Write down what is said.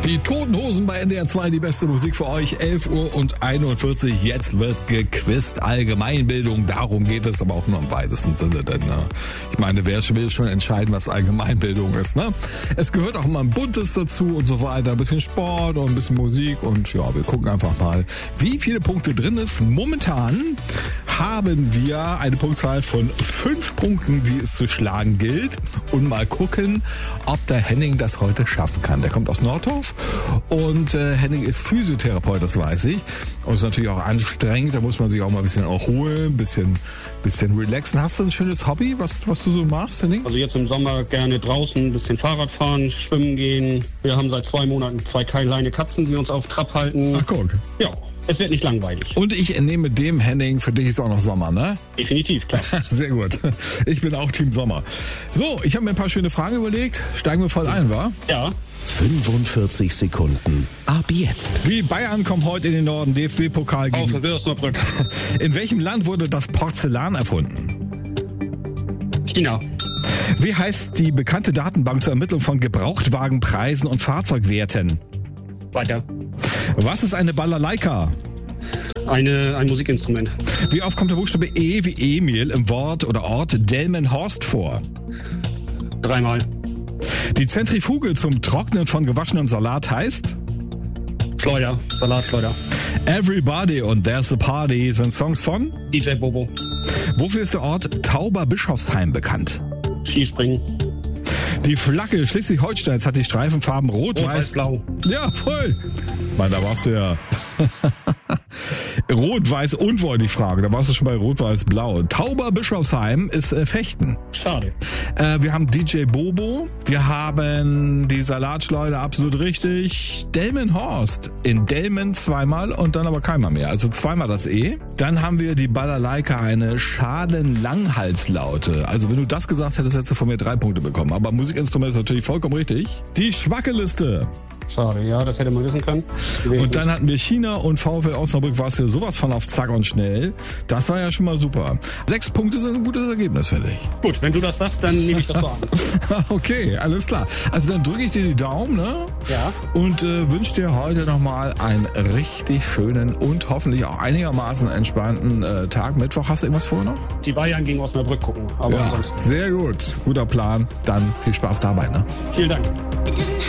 Die Toten Hosen bei NDR 2, die beste Musik für euch, 11:41 Uhr. Jetzt wird gequizt, Allgemeinbildung, darum geht es aber auch nur im weitesten Sinne. Denn ich meine, wer will schon entscheiden, was Allgemeinbildung ist, ne? Es gehört auch immer ein Buntes dazu und so weiter, ein bisschen Sport und ein bisschen Musik und ja, wir gucken einfach mal, wie viele Punkte drin ist. Momentan haben wir eine Punktzahl von 5 Punkten, die es zu schlagen gilt. Und mal gucken, ob der Henning das heute schaffen kann. Der kommt aus Nordhof und Henning ist Physiotherapeut, das weiß ich. Und ist natürlich auch anstrengend, da muss man sich auch mal ein bisschen erholen, ein bisschen relaxen. Hast du ein schönes Hobby, was du so machst, Henning? Also jetzt im Sommer gerne draußen, ein bisschen Fahrrad fahren, schwimmen gehen. Wir haben seit 2 Monaten 2 kleine Katzen, die uns auf Trab halten. Ach, guck. Ja. Es wird nicht langweilig. Und ich entnehme dem, Henning, für dich ist auch noch Sommer, ne? Definitiv, klar. Sehr gut. Ich bin auch Team Sommer. So, ich habe mir ein paar schöne Fragen überlegt. Steigen wir voll ein, wa? Ja. 45 Sekunden. Ab jetzt. Die Bayern kommen heute in den Norden. DFB-Pokal gegen... Osnabrück. In welchem Land wurde das Porzellan erfunden? China. Wie heißt die bekannte Datenbank zur Ermittlung von Gebrauchtwagenpreisen und Fahrzeugwerten? Weiter. Was ist eine Balalaika? Ein Musikinstrument. Wie oft kommt der Buchstabe E wie Emil im Wort oder Ort Delmenhorst vor? 3-mal. Die Zentrifuge zum Trocknen von gewaschenem Salat heißt? Schleuder. Salatschleuder. Everybody und There's a Party sind Songs von? DJ Bobo. Wofür ist der Ort Tauberbischofsheim bekannt? Skispringen. Die Flagge Schleswig-Holsteins hat die Streifenfarben Rot, Weiß, Blau. Ja, voll. Mann, da warst du ja... Rot, Weiß und wollte ich fragen. Da warst du schon bei Rot, Weiß, Blau. Tauberbischofsheim ist Fechten. Schade. Wir haben DJ Bobo. Wir haben die Salatschleuder, absolut richtig. Delmenhorst. In Delmen 2-mal und dann aber keinmal mehr. Also 2-mal das E. Dann haben wir die Balalaika, eine Schalenlanghalslaute. Also wenn du das gesagt hättest, hättest du von mir 3 Punkte bekommen. Aber Musikinstrument ist natürlich vollkommen richtig. Die Schwackeliste. Schade, ja, das hätte man wissen können. Und dann hatten wir China und VfL Osnabrück, warst du sowas von auf Zack und schnell. Das war ja schon mal super. 6 Punkte sind ein gutes Ergebnis, finde ich. Gut, wenn du das sagst, dann nehme ich das so an. Okay, alles klar. Also dann drücke ich dir die Daumen, ne? Ja. Und wünsche dir heute nochmal einen richtig schönen und hoffentlich auch einigermaßen entspannten Tag. Mittwoch, hast du irgendwas vor noch? Die Bayern gegen Osnabrück gucken. Aber ja, ansonsten. sehr gut. Guter Plan. Dann viel Spaß dabei, ne? Vielen Dank.